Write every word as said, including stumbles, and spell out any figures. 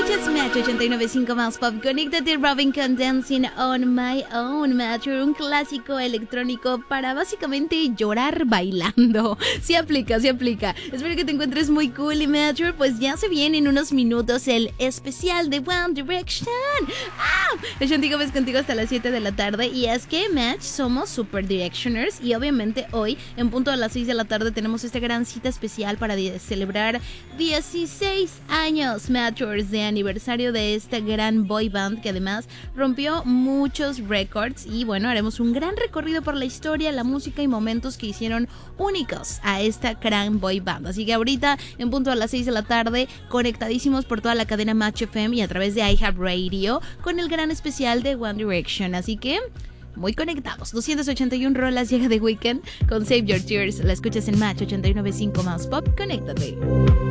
Escuchas Match ochenta y nueve punto cinco más Pop. Conéctate, Robin con Dancing on My Own, Match, un clásico electrónico para básicamente llorar bailando. Sí aplica, sí aplica. Espero que te encuentres muy cool y Match, pues ya se viene en unos minutos el especial de One Direction. ¡Ah! El Shantico ves contigo hasta las siete de la tarde y es que Match somos Super Directioners y obviamente hoy en punto a las seis de la tarde tenemos esta gran cita especial para celebrar dieciséis años Matchers de aniversario de esta gran boy band que además rompió muchos récords y bueno, haremos un gran recorrido por la historia, la música y momentos que hicieron únicos a esta gran boy band. Así que ahorita en punto a las seis de la tarde conectadísimos por toda la cadena Match F M y a través de iHeartRadio con el gran especial de One Direction. Así que muy conectados. doscientas ochenta y una rolas llega de Weekend con Save Your Tears. La escuchas en Match ochenta y nueve punto cinco más Pop. Conéctate.